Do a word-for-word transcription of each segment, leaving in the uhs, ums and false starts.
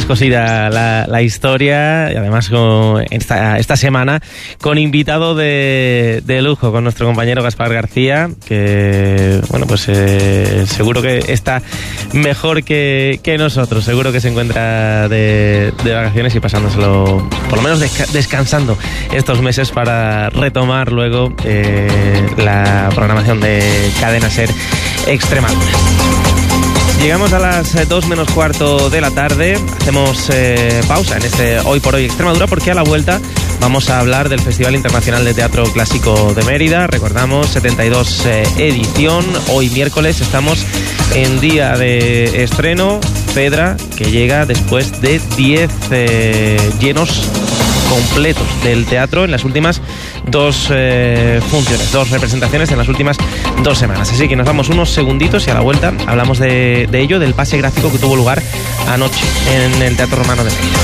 cosida la, la historia, y además con esta, esta semana con invitado de, de lujo, con nuestro compañero Gaspar García, que bueno, pues eh, seguro que está mejor que, que nosotros, seguro que se encuentra de, de vacaciones y pasándoselo, por lo menos desca- descansando estos meses para retomar luego eh, la programación de Cadena SER Extremadura. Llegamos a las dos menos cuarto de la tarde, hacemos eh, pausa en este Hoy por Hoy Extremadura, porque a la vuelta vamos a hablar del Festival Internacional de Teatro Clásico de Mérida. Recordamos, setenta y dos eh, edición, hoy miércoles estamos en día de estreno. Fedra, que llega después de diez eh, llenos completos del teatro en las últimas dos eh, funciones, dos representaciones en las últimas dos semanas. Así que nos vamos unos segunditos y a la vuelta hablamos de, de ello, del pase gráfico que tuvo lugar anoche en el Teatro Romano de Mérida.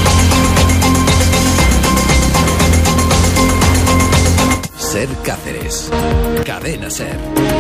SER Cáceres, Cadena SER.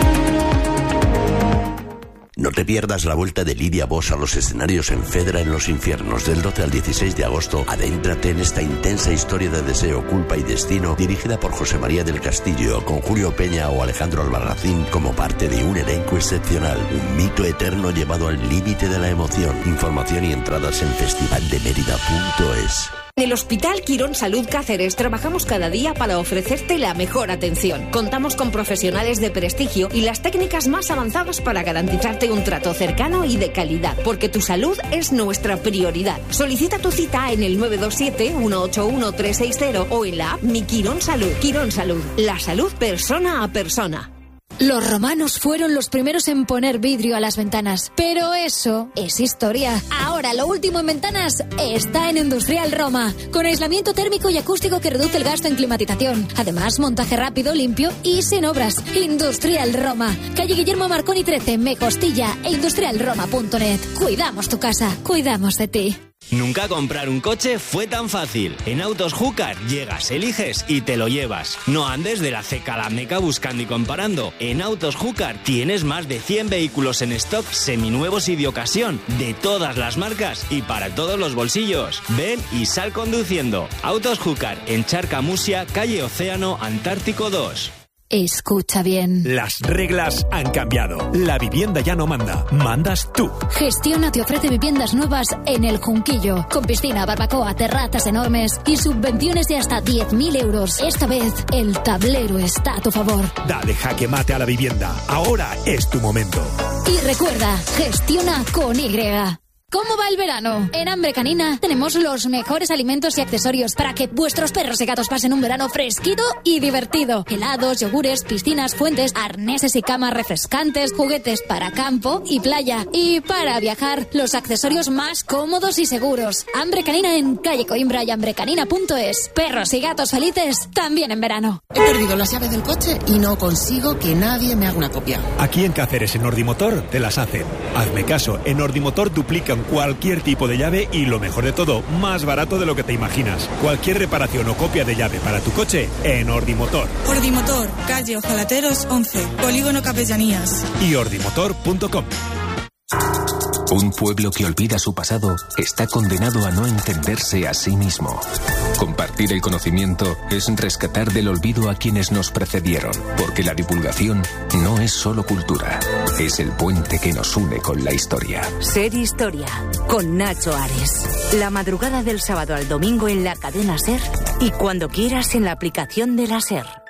No te pierdas la vuelta de Lidia Bosch a los escenarios en Fedra en los Infiernos. Del doce al dieciséis de agosto, adéntrate en esta intensa historia de deseo, culpa y destino, dirigida por José María del Castillo, con Julio Peña o Alejandro Albarracín como parte de un elenco excepcional. Un mito eterno llevado al límite de la emoción. Información y entradas en festival de mérida punto es. En el Hospital Quirón Salud Cáceres trabajamos cada día para ofrecerte la mejor atención. Contamos con profesionales de prestigio y las técnicas más avanzadas para garantizarte un trato cercano y de calidad, porque tu salud es nuestra prioridad. Solicita tu cita en el nueve dos siete, uno ocho uno, tres seis cero o en la app Mi Quirón Salud. Quirón Salud, la salud persona a persona. Los romanos fueron los primeros en poner vidrio a las ventanas, pero eso es historia. Ahora lo último en ventanas está en Industrial Roma, con aislamiento térmico y acústico que reduce el gasto en climatización. Además, montaje rápido, limpio y sin obras. Industrial Roma, calle Guillermo Marconi trece, Mecostilla e industrial roma punto net. Cuidamos tu casa, cuidamos de ti. Nunca comprar un coche fue tan fácil. En Autos Júcar llegas, eliges y te lo llevas. No andes de la ceca a la meca buscando y comparando. En Autos Júcar tienes más de cien vehículos en stock seminuevos y de ocasión, de todas las marcas y para todos los bolsillos. Ven y sal conduciendo. Autos Júcar, en Charcamusia, calle Océano, Antártico dos. Escucha bien. Las reglas han cambiado. La vivienda ya no manda, mandas tú. Gestiona te ofrece viviendas nuevas en El Junquillo, con piscina, barbacoa, terrazas enormes y subvenciones de hasta diez mil euros. Esta vez el tablero está a tu favor. Dale jaque mate a la vivienda. Ahora es tu momento. Y recuerda, gestiona con Y. ¿Cómo va el verano? En Hambre Canina tenemos los mejores alimentos y accesorios para que vuestros perros y gatos pasen un verano fresquito y divertido. Helados, yogures, piscinas, fuentes, arneses y camas refrescantes, juguetes para campo y playa. Y para viajar, los accesorios más cómodos y seguros. Hambre Canina en calle Coimbra y hambre canina punto es. Perros y gatos felices también en verano. He perdido las llaves del coche y no consigo que nadie me haga una copia. Aquí en Cáceres, en Ordimotor, te las hacen. Hazme caso, en Ordimotor duplican cualquier tipo de llave y, lo mejor de todo, más barato de lo que te imaginas. Cualquier reparación o copia de llave para tu coche en Ordimotor. Ordimotor, calle Ojalateros once, Polígono Capellanías. Y ordimotor punto com. Un pueblo que olvida su pasado está condenado a no entenderse a sí mismo. Compartir el conocimiento es rescatar del olvido a quienes nos precedieron, porque la divulgación no es solo cultura, es el puente que nos une con la historia. SER Historia, con Nacho Ares. La madrugada del sábado al domingo en la cadena SER y cuando quieras en la aplicación de la SER.